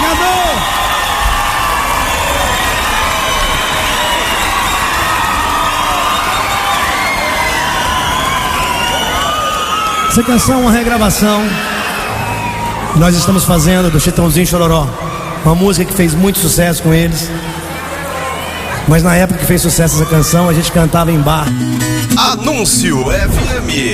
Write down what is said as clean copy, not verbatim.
Obrigado! Essa canção é uma regravação que nós estamos fazendo do Chitãozinho Chororó. Uma música que fez muito sucesso com eles. Mas na época que fez sucesso essa canção, a gente cantava em bar. Anúncio FM.